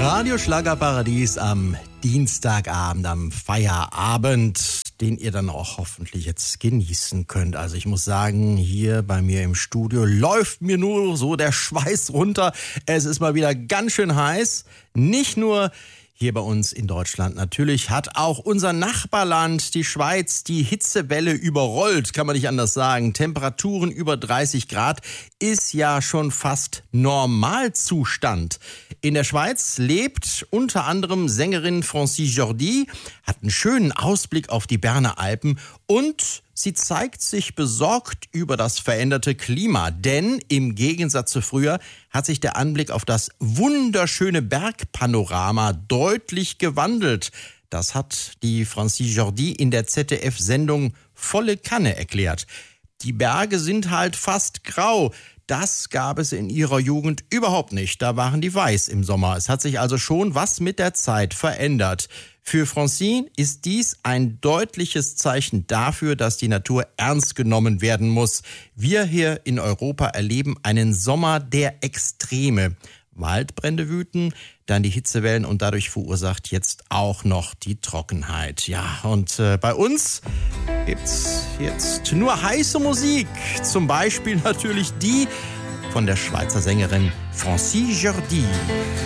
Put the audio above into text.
Radio Schlagerparadies am Dienstagabend, am Feierabend, den ihr dann auch hoffentlich jetzt genießen könnt. Also ich muss sagen, hier bei mir im Studio läuft mir nur so der Schweiß runter. Es ist mal wieder ganz schön heiß. Nicht nur hier bei uns in Deutschland. Natürlich hat auch unser Nachbarland, die Schweiz, die Hitzewelle überrollt, kann man nicht anders sagen. Temperaturen über 30 Grad ist ja schon fast Normalzustand. In der Schweiz lebt unter anderem Sängerin Francis Jordi, hat einen schönen Ausblick auf die Berner Alpen und sie zeigt sich besorgt über das veränderte Klima, denn im Gegensatz zu früher hat sich der Anblick auf das wunderschöne Bergpanorama deutlich gewandelt. Das hat die Francis Jordi in der ZDF-Sendung Volle Kanne erklärt. Die Berge sind halt fast grau. Das gab es in ihrer Jugend überhaupt nicht. Da waren die weiß im Sommer. Es hat sich also schon was mit der Zeit verändert. Für Francine ist dies ein deutliches Zeichen dafür, dass die Natur ernst genommen werden muss. Wir hier in Europa erleben einen Sommer der Extreme. Waldbrände wüten, dann die Hitzewellen und dadurch verursacht jetzt auch noch die Trockenheit. Ja, und bei uns gibt's jetzt nur heiße Musik. Zum Beispiel natürlich die von der Schweizer Sängerin Francis Jordi.